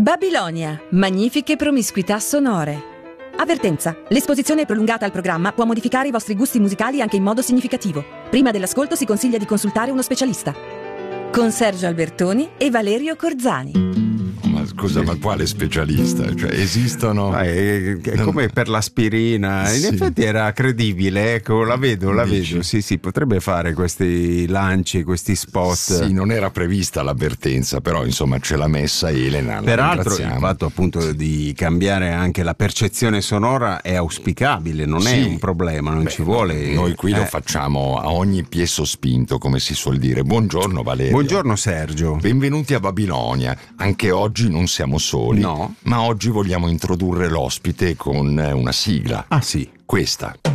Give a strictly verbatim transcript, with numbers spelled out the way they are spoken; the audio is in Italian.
Babilonia, magnifiche promiscuità sonore. Avvertenza: l'esposizione prolungata al programma può modificare i vostri gusti musicali anche in modo significativo. Prima dell'ascolto si consiglia di consultare uno specialista. Con Sergio Albertoni e Valerio Corzani. Ma scusa, ma quale specialista? Cioè, esistono... Ah, è, è come per l'aspirina. In Sì. effetti era credibile, ecco, la vedo, la Dici? vedo. Sì, sì, potrebbe fare questi lanci, questi spot. Sì, non era prevista l'avvertenza, però insomma ce l'ha messa Elena. la Peraltro il ringraziamo. fatto appunto di cambiare anche la percezione sonora è auspicabile, non Sì. è un problema, non Beh, ci vuole. Noi qui lo eh. facciamo a ogni piè sospinto, come si suol dire. Buongiorno Valerio. Buongiorno Sergio. Benvenuti a Babilonia. Anche oggi non siamo soli, No. ma oggi vogliamo introdurre l'ospite con una sigla. Ah sì. Questa.